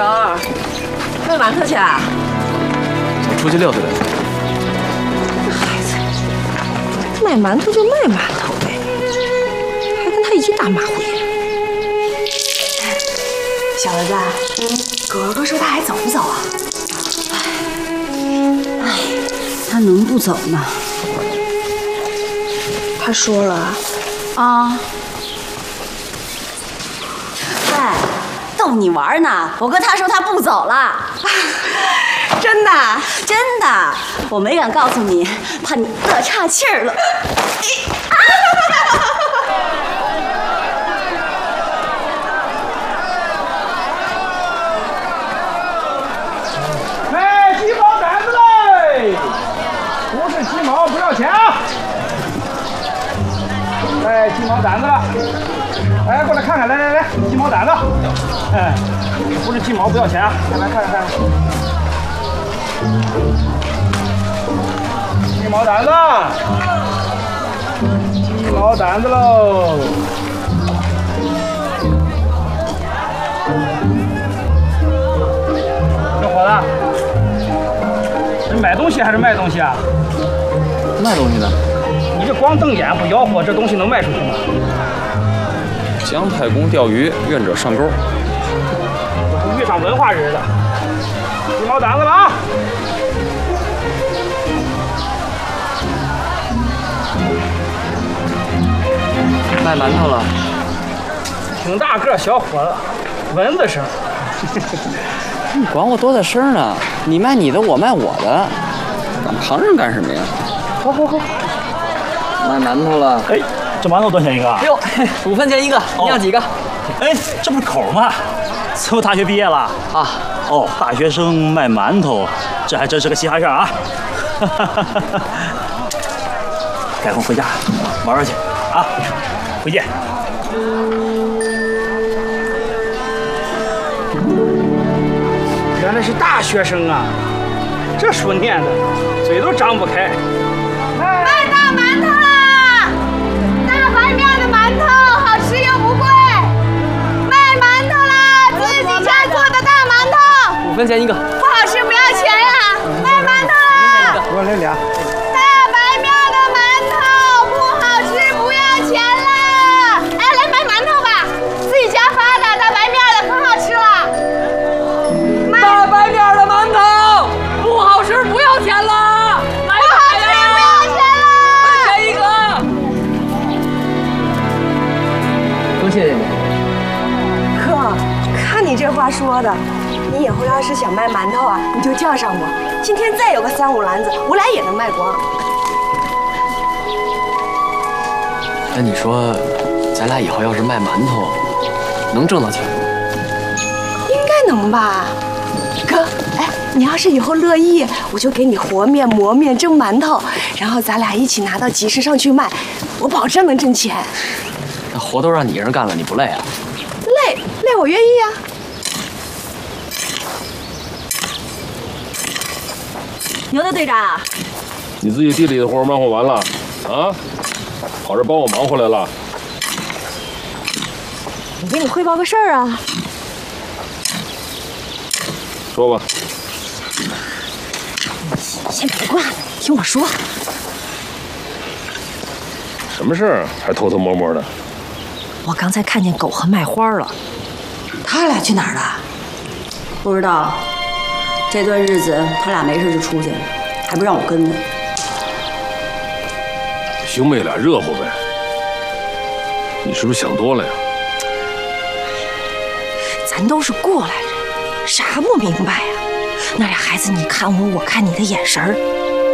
狗儿，卖馒头去啊？ 我出去溜达溜达。 这孩子，卖馒头就卖馒头呗，还跟他一大马虎眼。小儿子，狗儿哥说他还走不走啊？ 哎，他能不走吗？ 他说了啊。喂，逗你玩呢。我哥他说他不走了。 真的？ 真的，我没敢告诉你，怕你乐岔气儿了。 哎，鸡毛掸子嘞！不是鸡毛不要钱啊！哎，鸡毛掸子了。哎，过来看看，来，鸡毛掸子。哎，不是鸡毛不要钱啊！来看看。鸡毛掸子，鸡毛掸子喽！小伙子，是买东西还是卖东西啊？ 卖东西的。 你这光瞪眼不吆喝，这东西能卖出去吗？ 姜太公钓鱼，愿者上钩。 我是遇上文化人了。鸡毛掸子了啊！ 卖馒头了。 挺大个小伙子，蚊子声。 你管我多大声呢？你卖你的，我卖我的，管旁人干什么呀？ 好， 卖馒头了。 哎，这馒头多少钱一个啊？ 哎呦，5分钱一个，你要几个？ 哎，这不是口吗？最后大学毕业了啊？ 哦，大学生卖馒头，这还真是个稀罕事儿啊！改空回家玩玩去啊！回见。 原来是大学生啊，这书念的，嘴都张不开。 卖大馒头啦！大白面的馒头，好吃又不贵。卖馒头啦，自己家做的大馒头 ，5分钱一个。 不好吃不要钱呀！卖馒头啦！ 给我来俩。 大白面的馒头不好吃不要钱啦！哎，来买馒头吧，自己家发的大白面的可好吃了。 大白面的馒头不好吃不要钱了，来不好吃不要钱了 ，5分钱一个。多谢谢你。 哥，看你这话说的，你以后要是想卖馒头啊，你就叫上我。今天再有个3、5篮子，我俩也能卖光。 那你说，咱俩以后要是卖馒头，能挣到钱吗？ 应该能吧，哥。哎，你要是以后乐意，我就给你和面、磨面、蒸馒头，然后咱俩一起拿到集市上去卖，我保证能挣钱。 那活都让你一人干了，你不累啊？ 累我愿意啊。 牛的队长， 你自己地里的活忙活完了啊？跑这帮我忙回来了？ 我给你汇报个事儿啊。 说吧。 先别挂了，听我说。 什么事儿？还偷偷摸摸的？ 我刚才看见狗和卖花了。 他俩去哪儿了？不知道。这段日子他俩没事就出去，还不让我跟着。 兄妹俩热乎呗。你是不是想多了呀？ 咱都是过来人，啥不明白呀？那俩孩子，你看我，我看你的眼神儿，